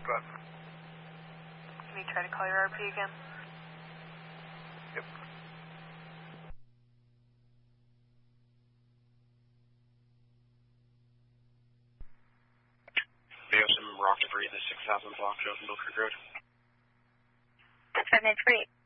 5. Can you try to call your RP again? Yep. Bay 07 Rock debris, the 6000 block, Joe from Mill Creek Road. 783.